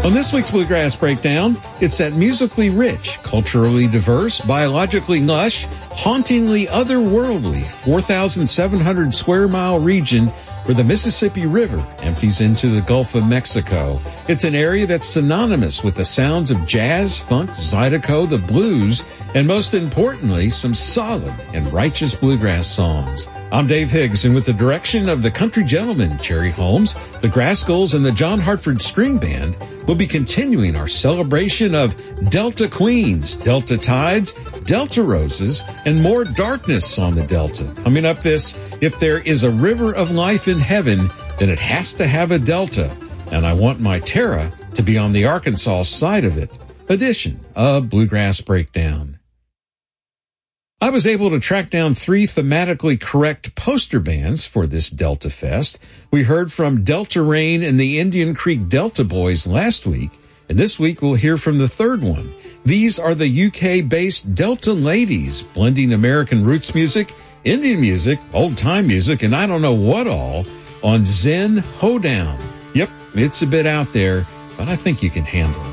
On this week's Bluegrass Breakdown, it's that musically rich, culturally diverse, biologically lush, hauntingly otherworldly 4,700 square mile region where the Mississippi River empties into the Gulf of Mexico. It's an area that's synonymous with the sounds of jazz, funk, zydeco, the blues, and most importantly, some solid and righteous bluegrass songs. I'm Dave Higgs, and with the direction of the country gentleman, Cherry Holmes, the Graskels, and the John Hartford String Band, we'll be continuing our celebration of Delta Queens, Delta Tides, Delta Roses, and more darkness on the Delta. Coming up this, if there is a river of life in heaven, then it has to have a Delta, and I want my Tara to be on the Arkansas side of it. Edition of Bluegrass Breakdown. I was able to track down 3 thematically correct poster bands for this Delta Fest. We heard from Delta Rain and the Indian Creek Delta Boys last week, and this week we'll hear from the third one. These are the UK-based Delta Ladies, blending American roots music, Indian music, old-time music, and I don't know what all, on Zen Hoedown. Yep, it's a bit out there, but I think you can handle it.